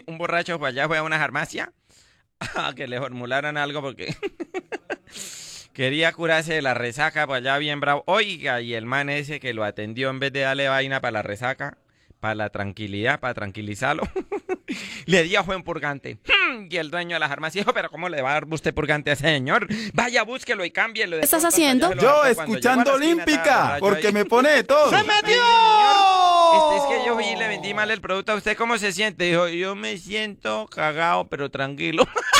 un borracho para allá fue a una farmacia a que le formularan algo porque quería curarse de la resaca para allá bien bravo. Oiga, y el man ese que lo atendió, en vez de darle vaina para la resaca, para la tranquilidad, para tranquilizarlo, le dio fue un purgante. Y el dueño de la farmacia dijo, pero ¿cómo le va a dar usted purgante a ese señor? Vaya, búsquelo y cámbielo. ¿Qué estás haciendo? Yo escuchando Olímpica, porque me pone de todo. ¡Se metió! Es que yo vi y le vendí mal el producto. ¿A usted cómo se siente? Dijo, yo me siento cagado, pero tranquilo.